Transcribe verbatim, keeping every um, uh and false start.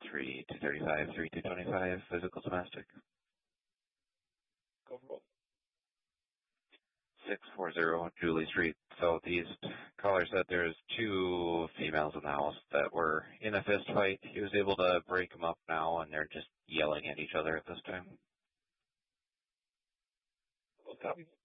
three two thirty-five, three two twenty-five, physical domestic. Go for both. six forty Julie Street, Southeast. Caller said there's two females in the house that were in a fist fight. He was able to break them up now, and they're just yelling at each other at this time. Both copies.